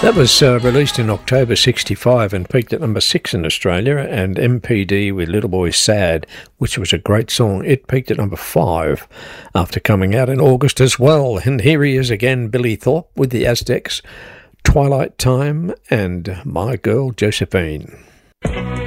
That was released in October 65 and peaked at number 6 in Australia, and MPD with Little Boy Sad, which was a great song. It peaked at number 5 after coming out in August as well. And here he is again, Billy Thorpe with the Aztecs, Twilight Time and My Girl Josephine.